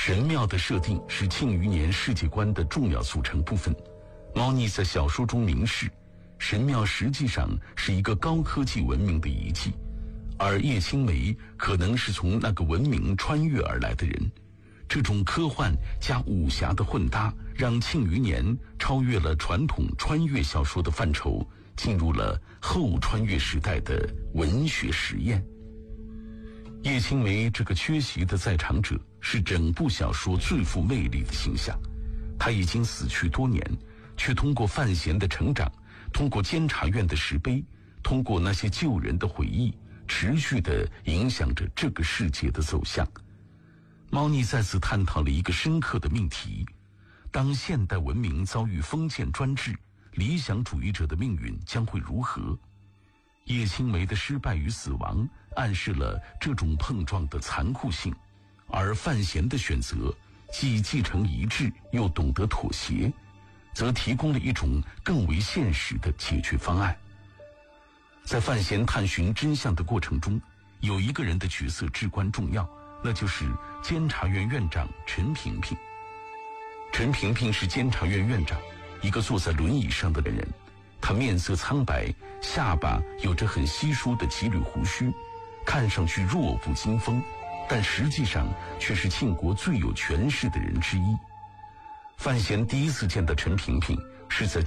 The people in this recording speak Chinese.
神庙的设定是《庆余年》世界观的重要组成部分。猫腻在小说中明示，神庙实际上是一个高科技文明的遗迹，而叶青梅可能是从那个文明穿越而来的人。这种科幻加武侠的混搭，让《庆余年》超越了传统穿越小说的范畴，进入了后穿越时代的文学实验。叶青梅这个缺席的在场者，是整部小说最富魅力的形象。他已经死去多年，却通过范闲的成长，通过监察院的石碑，通过那些旧人的回忆，持续地影响着这个世界的走向。猫腻再次探讨了一个深刻的命题：当现代文明遭遇封建专制，理想主义者的命运将会如何？叶青梅的失败与死亡暗示了这种碰撞的残酷性，而范闲的选择既继承遗志又懂得妥协，则提供了一种更为现实的解决方案。在范闲探寻真相的过程中，有一个人的角色至关重要，那就是监察院院长陈萍萍。陈萍萍是监察院院长，一个坐在轮椅上的人。他面色苍白，下巴有着很稀疏的几缕胡须，看上去弱不禁风，但实际上却是庆国最有权势的人之一。范闲第一次见到陈萍萍是在